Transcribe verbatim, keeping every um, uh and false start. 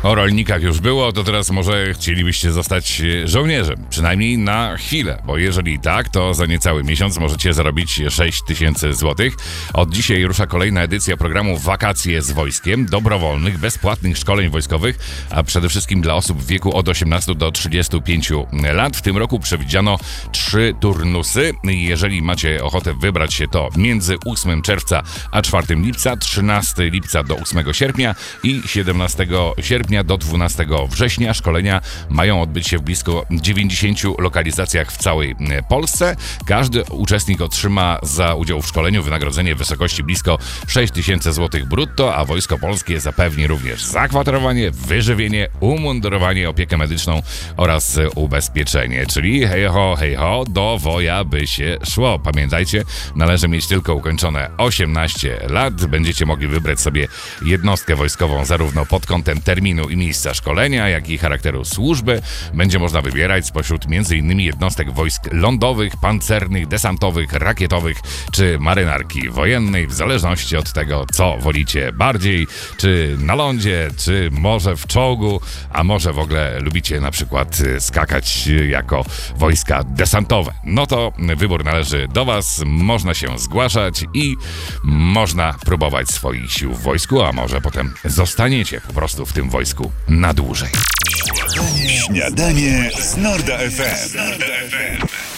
O rolnikach już było, to teraz może chcielibyście zostać żołnierzem, przynajmniej na chwilę, bo jeżeli tak, to za niecały miesiąc możecie zarobić sześć tysięcy złotych. Od dzisiaj rusza kolejna edycja programu Wakacje z Wojskiem, dobrowolnych, bezpłatnych szkoleń wojskowych, a przede wszystkim dla osób w wieku od osiemnastu do trzydziestu pięciu lat. W tym roku przewidziano trzy turnusy. Jeżeli macie ochotę wybrać się, to między ósmego czerwca a czwartego lipca, trzynastego lipca do ósmego sierpnia i siedemnastego sierpnia do dwunastego września. Szkolenia mają odbyć się w blisko dziewięćdziesięciu lokalizacjach w całej Polsce. Każdy uczestnik otrzyma za udział w szkoleniu wynagrodzenie w wysokości blisko sześć tysięcy złotych brutto, a Wojsko Polskie zapewni również zakwaterowanie, wyżywienie, umundurowanie, opiekę medyczną oraz ubezpieczenie. Czyli hej ho, hej ho, do woja by się szło. Pamiętajcie, należy mieć tylko ukończone osiemnaście lat. Będziecie mogli wybrać sobie jednostkę wojskową zarówno pod kątem terminu i miejsca szkolenia, jak i charakteru służby. Będzie można wybierać spośród między innymi jednostek wojsk lądowych, pancernych, desantowych, rakietowych czy marynarki wojennej, w zależności od tego, co wolicie bardziej, czy na lądzie, czy może w czołgu, a może w ogóle lubicie na przykład skakać jako wojska desantowe. No to wybór należy do was, można się zgłaszać i można próbować swoich sił w wojsku, a może potem zostaniecie po prostu w tym wojsku na dłużej. Śniadanie z Norda F M.